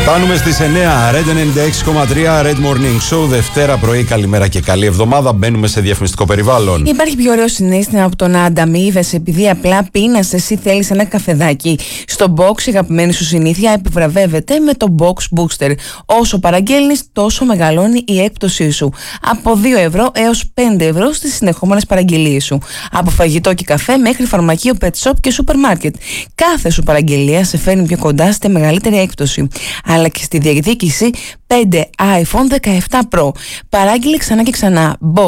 Φτάνουμε στις 9, Red 96,3, Red Morning Show, Δευτέρα πρωί, καλημέρα και καλή εβδομάδα. Μπαίνουμε σε διαφημιστικό περιβάλλον. Υπάρχει πιο ωραίο συναίσθημα από το να ανταμείβεσαι επειδή απλά πίνας εσύ θέλεις ένα καφεδάκι. Στο box η αγαπημένη σου συνήθεια επιβραβεύεται με το Box Booster. Όσο παραγγέλνεις, τόσο μεγαλώνει η έκπτωσή σου. Από 2 ευρώ έως 5 ευρώ στις συνεχόμενες παραγγελίες σου. Από φαγητό και καφέ μέχρι φαρμακείο, pet shop και σούπερ μάρκετ. Κάθε σου παραγγελία σε φέρνει πιο κοντά στη μεγαλύτερη έκπτωση. Αλλά και στη διεκδίκηση 5 iPhone 17 Pro. Παράγγειλε ξανά και ξανά. Box